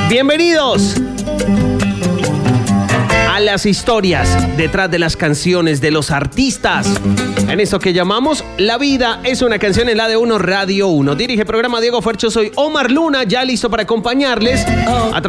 Bienvenidos a las historias detrás de las canciones de los artistas. En esto que llamamos La Vida es una canción en la de Uno Radio 1. Dirige el programa Diego Fercho, soy Omar Luna, ya listo para acompañarles a